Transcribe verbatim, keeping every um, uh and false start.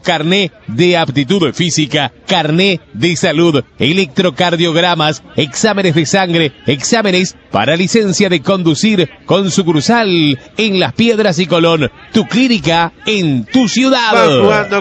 carné de aptitud física, carné de salud, electrocardiogramas, exámenes de sangre, exámenes para licencia de conducir con sucursal en Las Piedras y Colón. Tu clínica en tu ciudad.